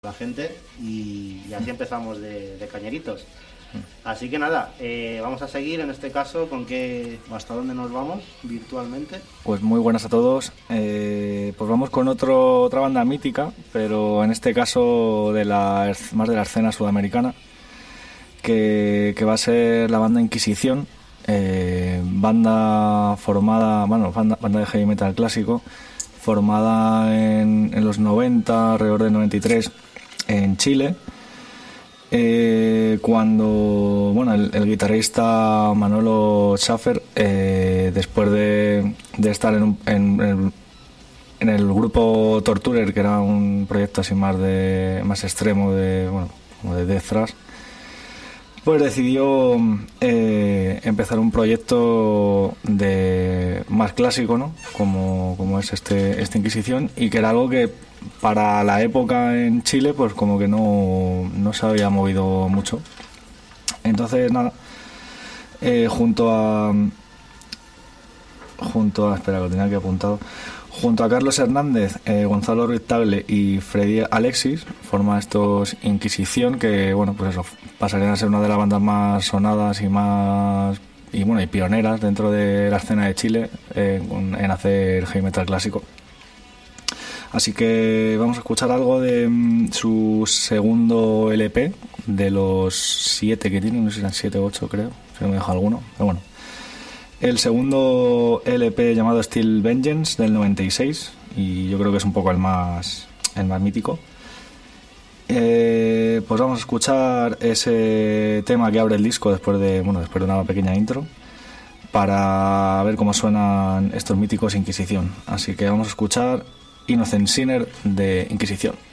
la gente y así empezamos de cañeritos. Así que nada, vamos a seguir en este caso con hasta dónde nos vamos virtualmente. Pues muy buenas a todos. Pues vamos con otra banda mítica, pero en este caso más de la escena sudamericana, que va a ser la banda Inquisición, banda de heavy metal clásico, formada en los 90, alrededor del 93, en Chile, cuando el guitarrista Manolo Schaffer, después de estar en el grupo Torturer, que era un proyecto así más extremo como de death thrash, pues decidió empezar un proyecto más clásico, ¿no? Como es esta Inquisición, y que era algo que para la época en Chile pues como que no se había movido mucho. Entonces nada, junto a espera, que lo tenía aquí apuntado, junto a Carlos Hernández, Gonzalo Ruiz Tagle y Freddy Alexis, forma estos Inquisición, que pues eso, pasarían a ser una de las bandas más sonadas y pioneras dentro de la escena de Chile en hacer heavy metal clásico. Así que vamos a escuchar algo de su segundo LP, de los 7 que tiene, no sé si eran 7 o 8, creo, si no me deja alguno, pero bueno. El segundo LP, llamado Steel Vengeance, del 96, y yo creo que es un poco el más mítico. Pues vamos a escuchar ese tema que abre el disco después de una pequeña intro, para ver cómo suenan estos míticos Inquisición. Así que vamos a escuchar Innocent Sinner de Inquisición.